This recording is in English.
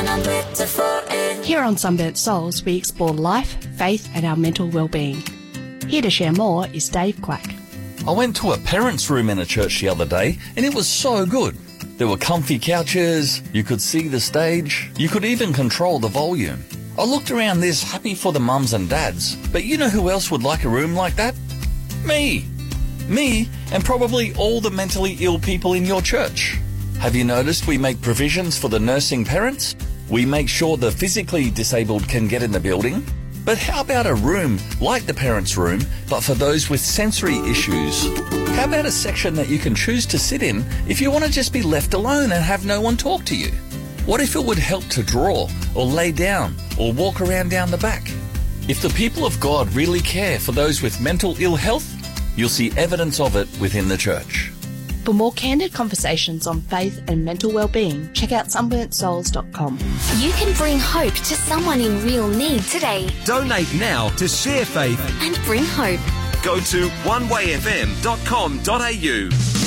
Here on Sunburnt Souls, we explore life, faith and our mental well-being. Here to share more is Dave Quack. I went to a parents' room in a church the other day and it was so good. There were comfy couches, you could see the stage, you could even control the volume. I looked around this happy for the mums and dads, but you know who else would like a room like that? Me! Me and probably all the mentally ill people in your church. Have you noticed we make provisions for the nursing parents? We make sure the physically disabled can get in the building. But how about a room like the parents' room, but for those with sensory issues? How about a section that you can choose to sit in if you want to just be left alone and have no one talk to you? What if it would help to draw or lay down or walk around down the back? If the people of God really care for those with mental ill health, you'll see evidence of it within the church. For more candid conversations on faith and mental well-being, check out sunburntsouls.com. You can bring hope to someone in real need today. Donate now to share faith and bring hope. Go to onewayfm.com.au.